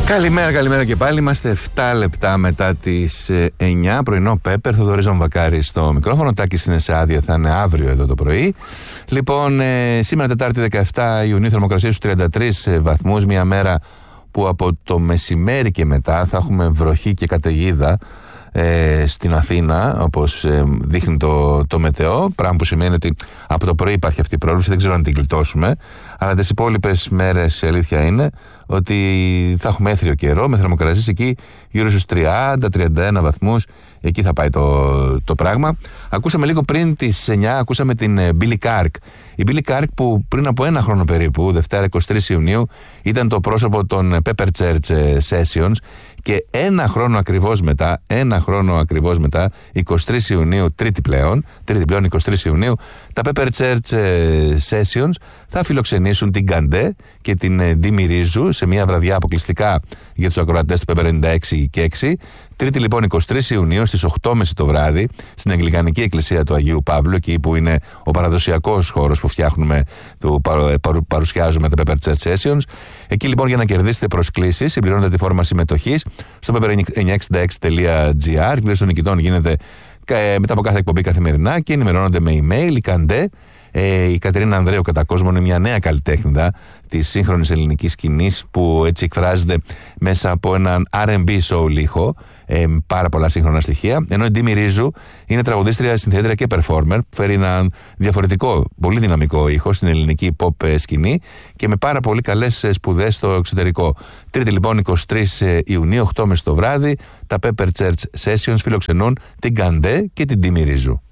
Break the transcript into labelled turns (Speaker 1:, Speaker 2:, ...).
Speaker 1: Καλημέρα και πάλι. Είμαστε 7 λεπτά μετά τις 9. Πρωινό Πέπερ, Θοδωρής Βαμβακάρης στο μικρόφωνο. Τάκης είναι σε άδεια, θα είναι αύριο εδώ το πρωί. Λοιπόν, σήμερα Τετάρτη 17 Ιουνίου, θερμοκρασία στους 33 βαθμούς. Μια μέρα που από το μεσημέρι και μετά θα έχουμε βροχή και καταιγίδα στην Αθήνα, όπως δείχνει το μετεό. Πράγμα που σημαίνει ότι από το πρωί υπάρχει αυτή η πρόβλεψη, δεν ξέρω αν την γλιτώσουμε. Αλλά τις υπόλοιπες μέρες η αλήθεια είναι ότι θα έχουμε έθριο καιρό με θερμοκρασίες εκεί γύρω στους 30-31 βαθμούς. Εκεί θα πάει το πράγμα. Ακούσαμε λίγο πριν τις 9, ακούσαμε την Billy Kark. Η Billy Kark που πριν από ένα χρόνο περίπου, Δευτέρα 23 Ιουνίου, ήταν το πρόσωπο των Pepper Church Sessions και ένα χρόνο ακριβώς μετά, 23 Ιουνίου, τρίτη πλέον 23 Ιουνίου, τα Pepper Church Sessions θα φιλοξενήσουν την Καντέ και την Ντίμη Ρίζου σε μια βραδιά αποκλειστικά για τους ακροατές του Pepper 96 και 6. Τρίτη λοιπόν 23 Ιουνίου στις 8.30 το βράδυ στην Αγγλικανική Εκκλησία του Αγίου Παύλου, εκεί που είναι ο παραδοσιακός χώρος που φτιάχνουμε, παρουσιάζουμε τα Pepper Church Sessions. Εκεί λοιπόν για να κερδίσετε προσκλήσεις συμπληρώνετε τη φόρμα συμμετοχής στο pepper966.gr. Η κλήρωση των νικητών γίνεται μετά από κάθε εκπομπή καθημερινά και ενημερώνονται με email. Η Καντέ, η Κατερίνα Ανδρέου κατά κόσμο, είναι μια νέα καλλιτέχνηδα της σύγχρονης ελληνικής σκηνής που έτσι εκφράζεται μέσα από έναν R&B soul ήχο, πάρα πολλά σύγχρονα στοιχεία. Ενώ η Ντίμη Ρίζου είναι τραγουδίστρια, συνθέτρια και performer που φέρει έναν διαφορετικό, πολύ δυναμικό ήχο στην ελληνική pop σκηνή και με πάρα πολύ καλές σπουδές στο εξωτερικό. Τρίτη λοιπόν 23 Ιουνίου, 8.30 το βράδυ, τα Pepper Church Sessions φιλοξενούν την Καντέ και την Ντίμη Ρίζου.